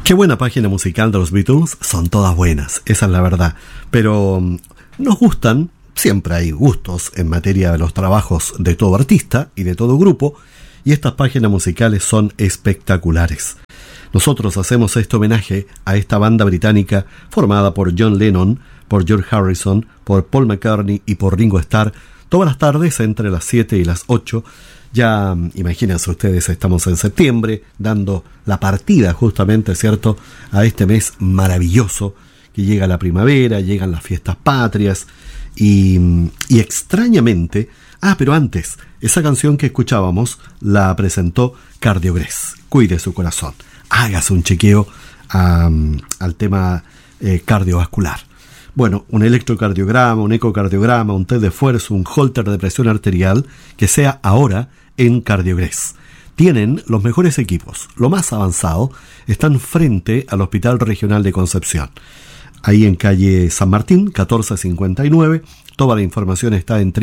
Qué buena página musical de los Beatles, son todas buenas, esa es la verdad. Pero nos gustan, siempre hay gustos en materia de los trabajos de todo artista y de todo grupo, y estas páginas musicales son espectaculares. Nosotros hacemos este homenaje a esta banda británica formada por John Lennon, por George Harrison, por Paul McCartney y por Ringo Starr, todas las tardes entre las 7 y las 8. Ya imagínense ustedes, estamos en septiembre, dando la partida justamente, ¿cierto?, a este mes maravilloso que llega la primavera, llegan las fiestas patrias y extrañamente... pero antes, esa canción que escuchábamos la presentó Cardiogrés, Cuide su corazón. Hágase un chequeo al tema cardiovascular. Bueno, un electrocardiograma, un ecocardiograma, un test de esfuerzo, un holter de presión arterial, que sea ahora en Cardiogrés. Tienen los mejores equipos, lo más avanzado, están frente al Hospital Regional de Concepción. Ahí en calle San Martín, 1459, toda la información está en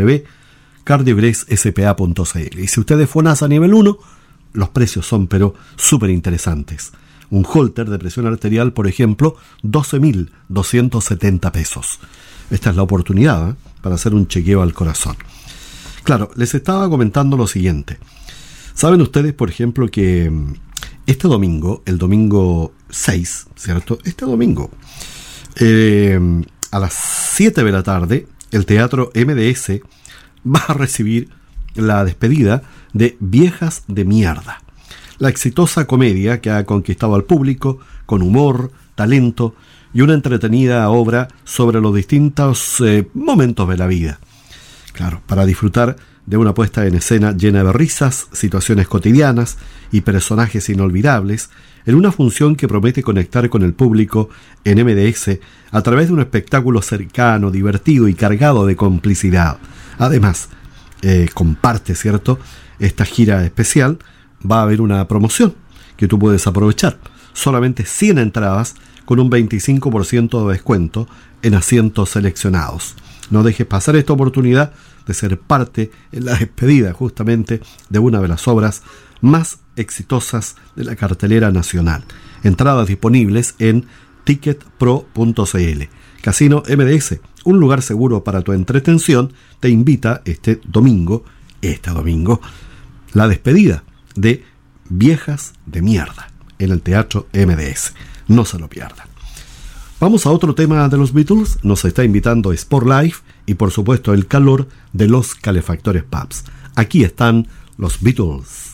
www.cardiogresspa.cl. Y si usted es FONASA nivel 1, los precios son pero súper interesantes. Un holter de presión arterial, por ejemplo, 12.270 pesos. Esta es la oportunidad para hacer un chequeo al corazón. Claro, les estaba comentando lo siguiente. ¿Saben ustedes, por ejemplo, que este domingo, el domingo 6, ¿cierto? Este domingo, a las 7 de la tarde, el Teatro MDS va a recibir la despedida de Viejas de Mierda. La exitosa comedia que ha conquistado al público con humor, talento y una entretenida obra sobre los distintos momentos de la vida. Claro, para disfrutar de una puesta en escena llena de risas, situaciones cotidianas y personajes inolvidables, en una función que promete conectar con el público en MDS a través de un espectáculo cercano, divertido y cargado de complicidad. Además, comparte, ¿cierto?, esta gira especial. Va a haber una promoción que tú puedes aprovechar. Solamente 100 entradas con un 25% de descuento en asientos seleccionados. No dejes pasar esta oportunidad de ser parte en la despedida justamente de una de las obras más exitosas de la cartelera nacional. Entradas disponibles en ticketpro.cl. Casino MDS, un lugar seguro para tu entretención, te invita este domingo, la despedida de Viejas de Mierda en el Teatro MDS. No se lo pierdan. Vamos a otro tema de los Beatles. Nos está invitando Sport Life y por supuesto el calor de los calefactores pubs. Aquí están los Beatles.